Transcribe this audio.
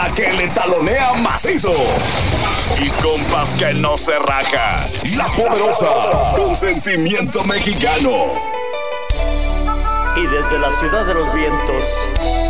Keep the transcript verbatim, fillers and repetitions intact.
A que le talonea macizo. Y compas que no se raja. La poderosa, con sentimiento mexicano. Y desde la ciudad de los vientos